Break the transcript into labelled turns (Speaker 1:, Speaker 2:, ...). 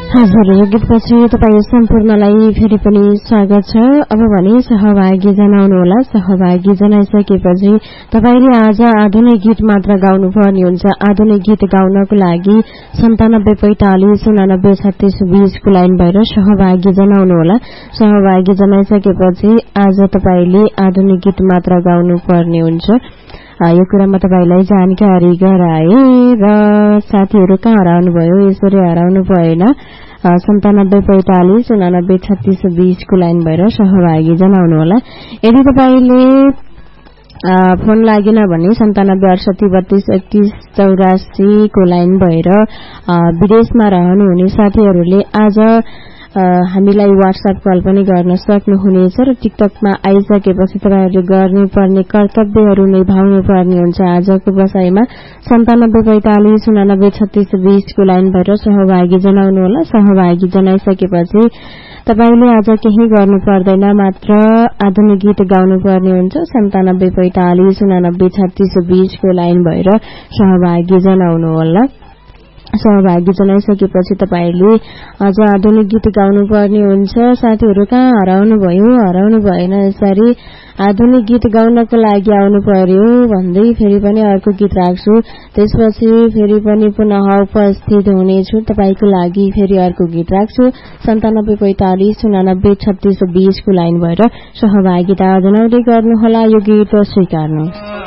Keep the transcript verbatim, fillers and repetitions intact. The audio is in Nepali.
Speaker 1: हजुर, यो गीतपछि तपाईँ सम्पूर्णलाई फेरि पनि स्वागत छ। अब भने सहभागी जनाउनुहोला। सहभागी जनाइसकेपछि तपाईँले आज आधुनिक गीत मात्र गाउनु पर्ने हुन्छ। आधुनिक गीत गाउनको लागि सन्तानब्बे पैंतालिस उनानब्बे छत्तीस बीसको लाइन भएर सहभागी जनाउनुहोला। सहभागी जनाइसकेपछि आज तपाईँले आधुनिक गीत मात्र गाउनु पर्ने हुन्छ। यो कुरामा तपाईलाई जानकारी गराए र साथीहरू कहाँ हराउनुभयो, यसरी हराउनु भएन। सन्तानब्बे पैंतालिस उनानब्बे छत्तीस बीसको लाइन भएर सहभागी जनाउनुहोला। यदि तपाईँले फोन लागेन भने सन्तानब्बे अडसठी बत्तीस एकतीस चौरासी को लाइन भएर विदेशमा रहनुहुने साथीहरूले आज हामीलाई व्हाट्सएप कल पनि गर्न सक्नुहुनेछ र टिकटकमा आइसकेपछि तपाईहरुले गर्नुपर्ने कर्तव्यहरू निभाउनु पर्ने हुन्छ। आजको बसाइमा सन्तानब्बे पैंतालिस उनानब्बे छत्तीस बीसको लाइन भएर सहभागी जनाउनु होला। सहभागी जनाइसकेपछि तपाईले आज केही गर्नु पर्दैन, मात्र आधुनिक गीत गाउनु पर्ने हुन्छ। सन्तानब्बे पैंतालिस उनानब्बे छत्तीस बीसको लाइन भएर सहभागी जनाउनु होला। सहभागी जनाइसकेपछि तपाईले आज आधुनिक गीत गाउनु पर्ने हुन्छ। साथीहरू कहाँ हराउनु भयो, हराउनु भएन। यसरी आधुनिक गीत गाउनको लागि आउनु पर्यो भन्दै फेरि पनि अर्को गीत राख्छु। त्यसपछि फेरि पनि पुनः उपस्थित हुनेछु तपाईको लागि। फेरि अर्को गीत राख्छु। सन्तानब्बे पैंतालिस उनानब्बे छत्तीस बीसको लाइन भएर सहभागिता जनाउँदै गर्नुहोला। यो गीत स्वीकार्नु।